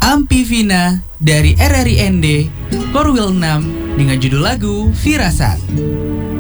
Ampivina dari RRIND Korwil 6 dengan judul lagu Firasat.